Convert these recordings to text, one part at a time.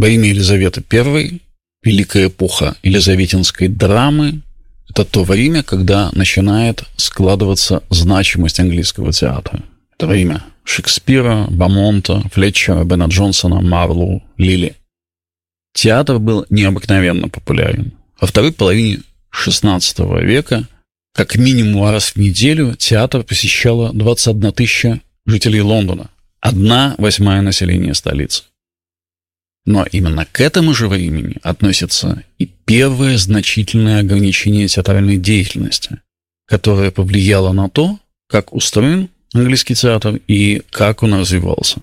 Во имя Елизаветы I великая эпоха елизаветинской драмы – это то время, когда начинает складываться значимость английского театра. Это время Шекспира, Бамонта, Флетчера, Бена Джонсона, Марлоу, Лили. Театр был необыкновенно популярен. Во второй половине XVI века как минимум раз в неделю театр посещало 21 тысяча жителей Лондона, 1/8 населения столицы. Но именно к этому же времени относится и первое значительное ограничение театральной деятельности, которое повлияло на то, как устроен английский театр и как он развивался.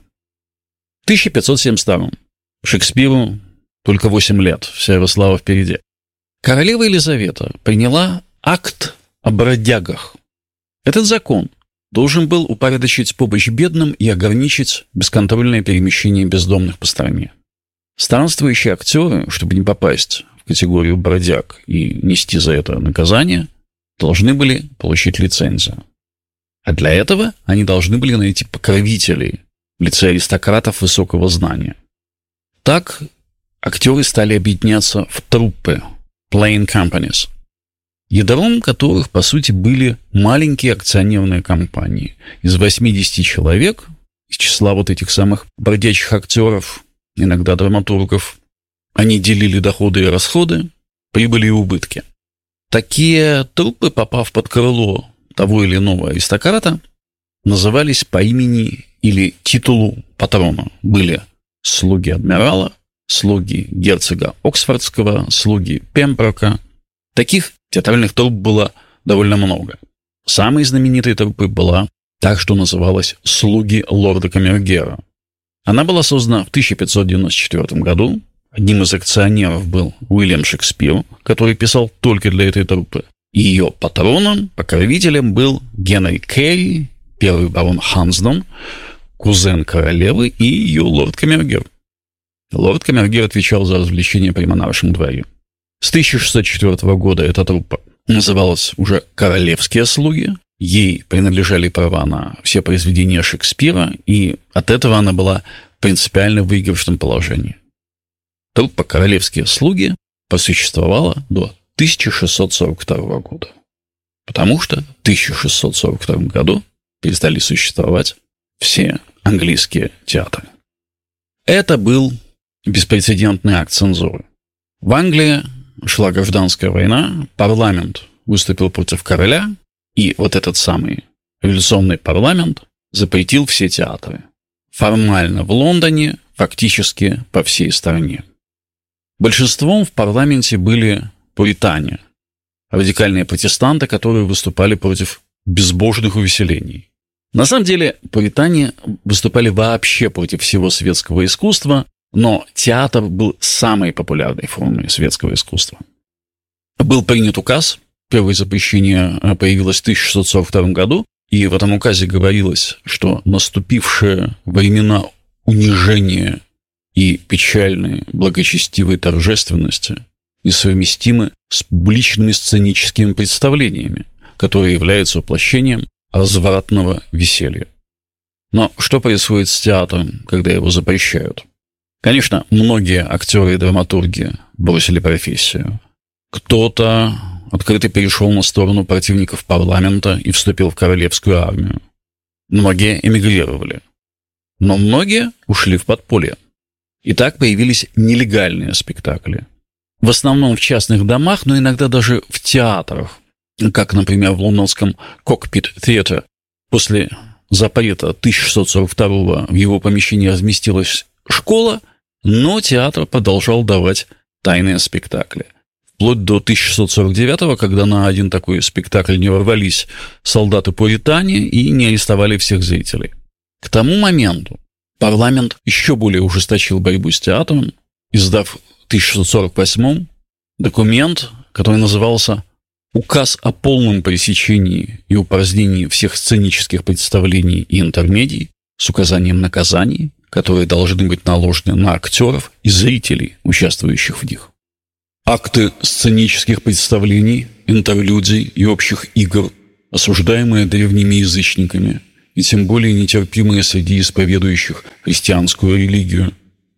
В 1572 Шекспиру только 8 лет, вся его слава впереди. Королева Елизавета приняла акт о бродягах. Этот закон должен был упорядочить помощь бедным и ограничить бесконтрольное перемещение бездомных по стране. Странствующие актеры, чтобы не попасть в категорию бродяг и нести за это наказание, должны были получить лицензию. А для этого они должны были найти покровителей в лице аристократов высокого знания. Так актеры стали объединяться в труппы, playing companies, ядром которых, по сути, были маленькие акционерные компании. Из 80 человек, из числа вот этих самых бродячих актеров, иногда драматургов, они делили доходы и расходы, прибыли и убытки. Такие труппы, попав под крыло того или иного аристократа, назывались по имени или титулу патрона. Были слуги адмирала, слуги герцога Оксфордского, слуги Пемброка. Таких театральных трупп было довольно много. Самой знаменитой труппой была та, что называлась «Слуги лорда Камергера». Она была создана в 1594 году. Одним из акционеров был Уильям Шекспир, который писал только для этой труппы. И ее патроном, покровителем был Генри Керри, первый барон Хансдон, кузен королевы и ее лорд Камергер. Лорд Камергер отвечал за развлечения при монаршем дворе. С 1604 года эта труппа называлась уже «Королевские слуги». Ей принадлежали права на все произведения Шекспира, и от этого она была принципиально в выигрышном положении. Труппа «Королевские слуги» просуществовала до 1642 года, потому что в 1642 году перестали существовать все английские театры. Это был беспрецедентный акт цензуры. В Англии шла гражданская война, парламент выступил против короля, и вот этот самый революционный парламент запретил все театры. Формально в Лондоне, фактически по всей стране. Большинством в парламенте были пуритане, радикальные протестанты, которые выступали против безбожных увеселений. На самом деле, пуритане выступали вообще против всего светского искусства, но театр был самой популярной формой светского искусства. Был принят указ, первое запрещение появилось в 1642 году, и в этом указе говорилось, что наступившие времена унижения и печальной благочестивой торжественности несовместимы с публичными сценическими представлениями, которые являются воплощением развратного веселья. Но что происходит с театром, когда его запрещают? Конечно, многие актеры и драматурги бросили профессию. Кто-то открыто перешел на сторону противников парламента и вступил в королевскую армию. Многие эмигрировали. Но многие ушли в подполье. И так появились нелегальные спектакли. В основном в частных домах, но иногда даже в театрах. Как, например, в лондонском Cockpit Theatre. После запрета 1642 в его помещении разместилась школа, но театр продолжал давать тайные спектакли. Вплоть до 1649, когда на один такой спектакль не ворвались солдаты-пуритане и не арестовали всех зрителей. К тому моменту парламент еще более ужесточил борьбу с театром, издав в 1648 документ, который назывался «Указ о полном пресечении и упразднении всех сценических представлений и интермедий с указанием наказаний, которые должны быть наложены на актеров и зрителей, участвующих в них». Акты сценических представлений, интерлюдий и общих игр, осуждаемые древними язычниками и тем более нетерпимые среди исповедующих христианскую религию,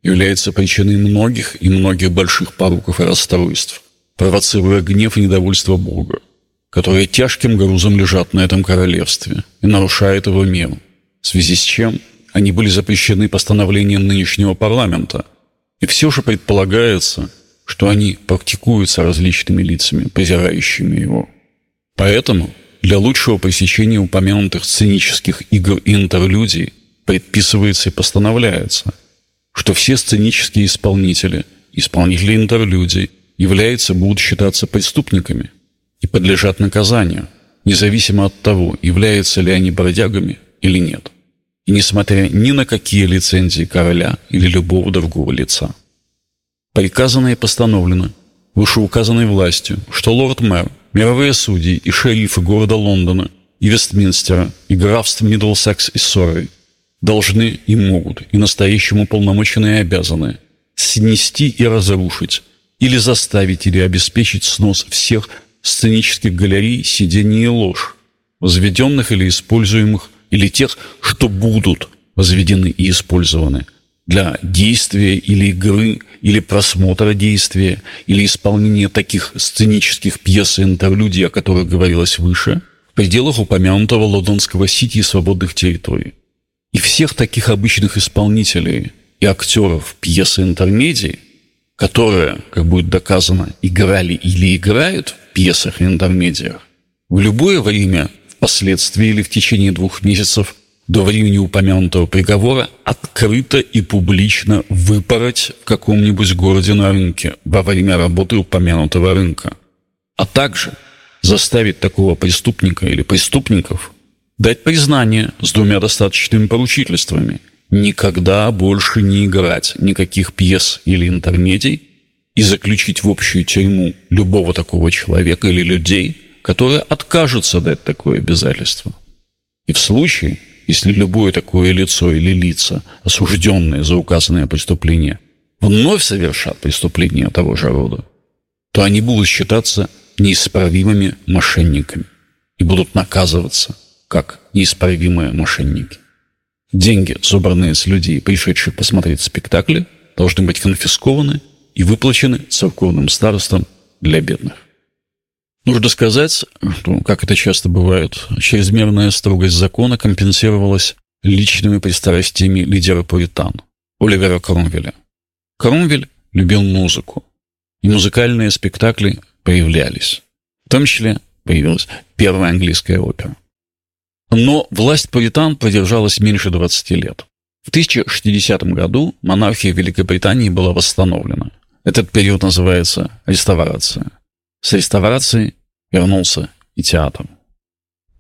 является причиной многих и многих больших пороков и расстройств, провоцируя гнев и недовольство Бога, которые тяжким грузом лежат на этом королевстве и нарушают его меру, в связи с чем они были запрещены постановлением нынешнего парламента. И все же предполагается, что они практикуются различными лицами, презирающими его. Поэтому для лучшего пресечения упомянутых сценических игр и интерлюдий предписывается и постановляется, что все сценические исполнители интерлюдий будут считаться преступниками и подлежат наказанию, независимо от того, являются ли они бродягами или нет, и несмотря ни на какие лицензии короля или любого другого лица. Приказано и постановлено вышеуказанной властью, что лорд-мэр, мировые судьи и шерифы города Лондона и Вестминстера и графств Миддлсекс и Соррей должны и могут, и настоящему уполномоченные обязаны снести и разрушить, или заставить, или обеспечить снос всех сценических галерей, сидений и лож, возведенных или используемых, или тех, что будут возведены и использованы для действия или игры, или просмотра действия, или исполнения таких сценических пьес и интерлюдий, о которых говорилось выше, в пределах упомянутого лондонского сити и свободных территорий. И всех таких обычных исполнителей и актеров пьес и интермедий, которые, как будет доказано, играли или играют в пьесах и интермедиях, в любое время, впоследствии или в течение 2 месяцев до времени упомянутого приговора, открыто и публично выпороть в каком-нибудь городе на рынке во время работы упомянутого рынка, а также заставить такого преступника или преступников дать признание с 2 достаточными поручительствами никогда больше не играть никаких пьес или интермедий и заключить в общую тюрьму любого такого человека или людей, которые откажутся дать такое обязательство. И в случае, если любое такое лицо или лица, осужденные за указанное преступление, вновь совершат преступление того же рода, то они будут считаться неисправимыми мошенниками и будут наказываться как неисправимые мошенники. Деньги, собранные с людей, пришедших посмотреть спектакли, должны быть конфискованы и выплачены церковным старостам для бедных. Нужно сказать, что, как это часто бывает, чрезмерная строгость закона компенсировалась личными пристрастиями лидера пуритан Оливера Кромвеля. Кромвель любил музыку, и музыкальные спектакли появлялись. В том числе появилась первая английская опера. Но власть пуритан продержалась меньше 20 лет. В 1060 году монархия Великобритании была восстановлена. Этот период называется реставрация. С реставрацией вернулся и театр.